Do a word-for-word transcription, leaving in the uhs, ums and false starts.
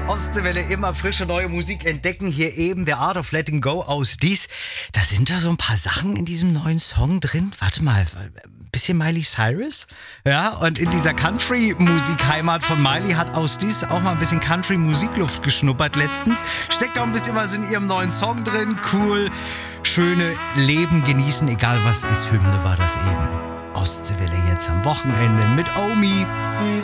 Ostseewelle, immer frische neue Musik entdecken. Hier eben der Art of Letting Go aus Dies. Da sind da so ein paar Sachen in diesem neuen Song drin. Warte mal, ein bisschen Miley Cyrus. Ja, und in dieser Country-Musik-Heimat von Miley hat aus Dies auch mal ein bisschen Country-Musikluft geschnuppert letztens. Steckt auch ein bisschen was in ihrem neuen Song drin. Cool, schöne Leben genießen, egal was ist. Hymne war das eben. Ostseewelle jetzt am Wochenende mit Omi.